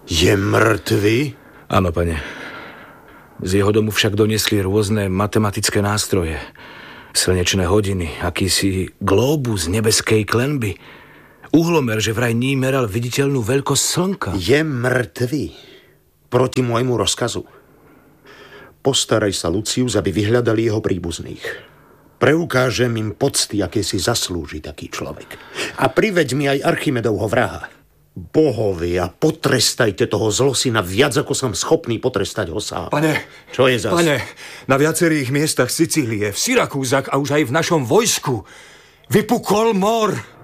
Je mŕtvy? Áno, pane. Z jeho domu však doniesli rôzne matematické nástroje. Slnečné hodiny, akýsi glóbus nebeskej klenby. Uhlomer, že vraj ní meral viditeľnú veľkosť slnka. Je mŕtvy. Proti môjmu rozkazu. Postaraj sa, Lucius, aby vyhľadali jeho príbuzných. Preukážem im pocty, aké si zaslúži taký človek. A priveď mi aj Archimedovho vraha. Bohovia, potrestajte toho zlosina viac, ako som schopný potrestať ho sám. Pane, čo je zas? Pane, na viacerých miestach Sicílie, v Syrakúzach a už aj v našom vojsku vypukol mor.